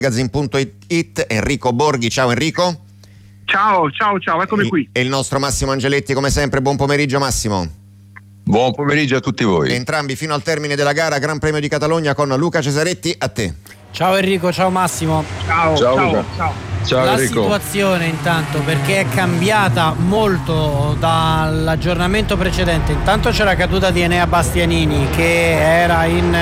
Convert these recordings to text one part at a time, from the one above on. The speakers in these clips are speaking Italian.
Magazine.it, Enrico Borghi. Ciao Enrico. Ciao, eccomi qui. E il nostro Massimo Angeletti, come sempre. Buon pomeriggio Massimo. Buon pomeriggio a tutti voi. Entrambi fino al termine della gara Gran Premio di Catalogna con Luca Cesaretti. A te. Ciao Enrico, ciao Massimo. Ciao. Ciao La Enrico. situazione intanto, perché è cambiata molto dall'aggiornamento precedente. Intanto c'è la caduta di Enea Bastianini che era in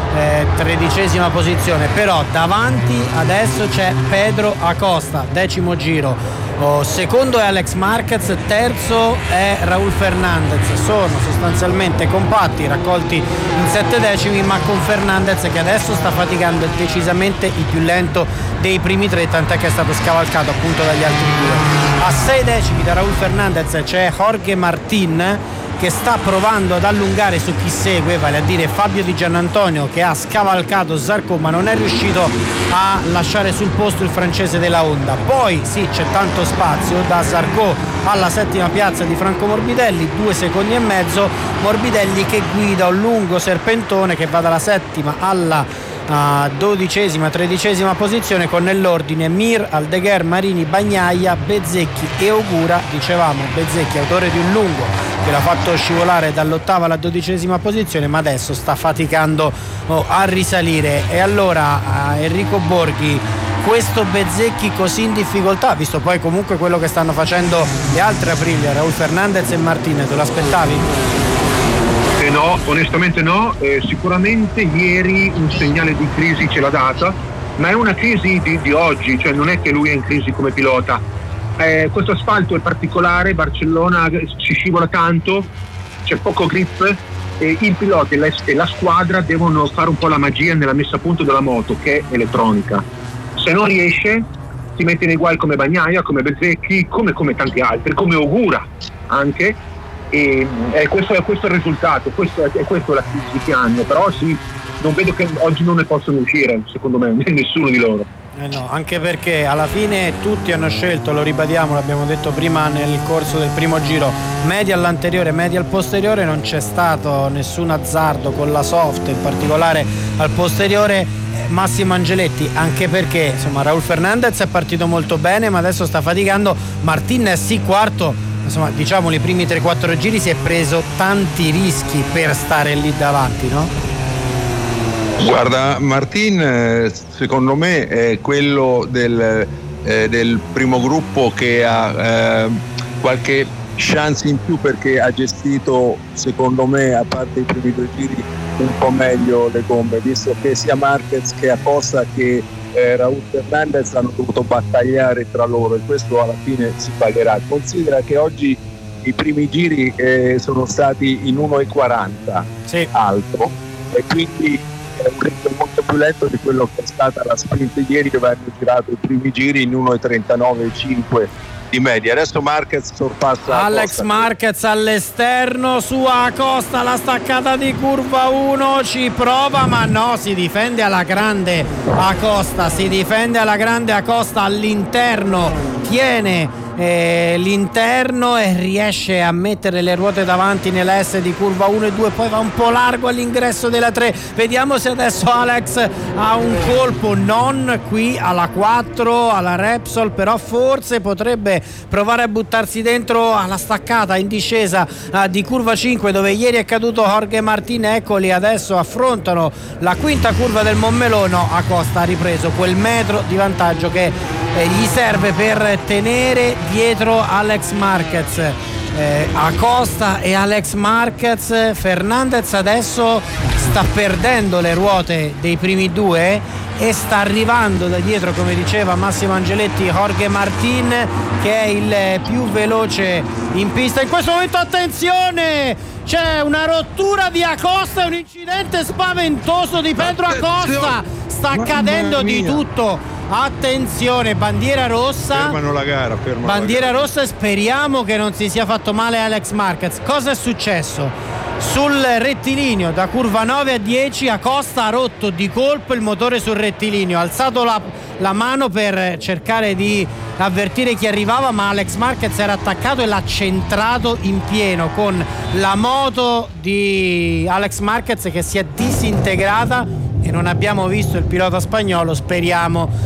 13ª posizione, però davanti adesso c'è Pedro Acosta, 10° giro. Secondo è Alex Marquez, terzo è Raúl Fernández. Sono sostanzialmente compatti, raccolti in 7 decimi, ma con Fernández che adesso sta faticando, è decisamente il più lento dei primi 3, tant'è che è stato scavalcato appunto dagli altri due. A 6 decimi da Raúl Fernández c'è Jorge Martín che sta provando ad allungare su chi segue, vale a dire Fabio Di Giannantonio, che ha scavalcato Zarco ma non è riuscito a lasciare sul posto il francese della Honda. Poi sì, c'è tanto spazio da Zarco alla 7ª piazza di Franco Morbidelli, 2 secondi e mezzo. Morbidelli che guida un lungo serpentone che va dalla 7ª alla 12ª, 13ª posizione, con nell'ordine Mir, Aldeguer, Marini, Bagnaia, Bezzecchi e Ogura. Dicevamo, Bezzecchi autore di un lungo che l'ha fatto scivolare dall'8ª alla 12ª posizione, ma adesso sta faticando a risalire. E allora Enrico Borghi, questo Bezzecchi così in difficoltà, visto poi comunque quello che stanno facendo le altre Aprilia, Raúl Fernández e Martinez, te lo aspettavi? No, onestamente no. Sicuramente ieri un segnale di crisi ce l'ha data, ma è una crisi di oggi, cioè non è che lui è in crisi come pilota. Questo asfalto è particolare, Barcellona si scivola tanto, c'è poco grip e il pilota e la squadra devono fare un po' la magia nella messa a punto della moto, che è elettronica. Se non riesce si mette nei guai come Bagnaia, come Bezzecchi, come tanti altri, come Ogura anche. E questo è il risultato, questo è la crisi che hanno, però sì, non vedo che oggi non ne possono uscire, secondo me, nessuno di loro. No, anche perché alla fine tutti hanno scelto, lo ribadiamo, l'abbiamo detto prima nel corso del primo giro, media all'anteriore, media al posteriore, non c'è stato nessun azzardo con la soft, in particolare al posteriore. Massimo Angeletti, anche perché insomma Raúl Fernández è partito molto bene ma adesso sta faticando. Martinez sì, quarto, insomma diciamo i primi 3-4 giri si è preso tanti rischi per stare lì davanti, no? Guarda, Martin secondo me è quello del primo gruppo che ha qualche chance in più, perché ha gestito, secondo me, a parte i primi 2 giri, un po' meglio le gomme, visto che sia Marquez che Acosta che Raúl Fernández hanno dovuto battagliare tra loro, e questo alla fine si pagherà. Considera che oggi i primi giri sono stati in 1,40 sì, alto, e quindi è un ritmo molto più lento di quello che è stata la sprint ieri, dove hanno girato i primi giri in 1,39,5 di media. Adesso Marquez sorpassa Alex Marquez all'esterno su Acosta, la staccata di curva 1, ci prova ma no, si difende alla grande Acosta all'interno, tiene l'interno e riesce a mettere le ruote davanti nella S di curva 1 e 2, poi va un po' largo all'ingresso della 3. Vediamo se adesso Alex ha un colpo, non qui alla 4, alla Repsol, però forse potrebbe provare a buttarsi dentro alla staccata in discesa di curva 5, dove ieri è caduto Jorge Martín. Eccoli, adesso affrontano la quinta curva del Montmelò. Acosta ha ripreso quel metro di vantaggio che gli serve per tenere dietro Alex Marquez. Acosta e Alex Marquez. Fernández adesso sta perdendo le ruote dei primi 2 e sta arrivando da dietro, come diceva Massimo Angeletti, Jorge Martín, che è il più veloce in pista in questo momento. Attenzione, c'è una rottura di Acosta e un incidente spaventoso di Pedro Acosta, sta accadendo di tutto. Attenzione, bandiera rossa. Fermano la gara, bandiera rossa, e speriamo che non si sia fatto male Alex Marquez. Cosa è successo? Sul rettilineo da curva 9 a 10 Acosta ha rotto di colpo il motore sul rettilineo, ha alzato la mano per cercare di avvertire chi arrivava, ma Alex Marquez era attaccato e l'ha centrato in pieno, con la moto di Alex Marquez che si è disintegrata e non abbiamo visto il pilota spagnolo. Speriamo